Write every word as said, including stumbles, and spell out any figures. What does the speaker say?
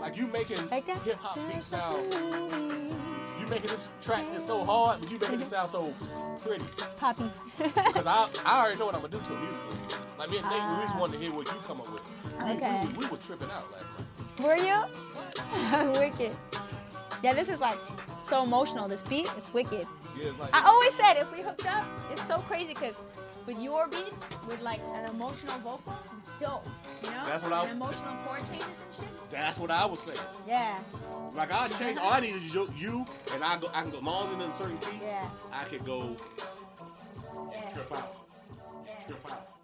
Like you making Like that? hip hop beat sound. You making this track that's so hard, but you making it sound so pretty. Poppy. Because I, I already know what I'm gonna do to it musically. Like me and Nate, we just Ah. wanted to hear what you come up with. We, Okay. we, we, we were tripping out last night. Were you? Wicked. Yeah, this is like so emotional. This beat, it's wicked. Yeah, it's like, I always said if we hooked up, it's so crazy because with your beats, with like an emotional vocal, it's dope. You know? That's what I- and emotional chord changes and shit. that's what I was saying. Yeah. Like I change, all I need is you, you and I go. I can go. As long as it's in a certain key, Yeah. I could go Yeah. trip out, trip out.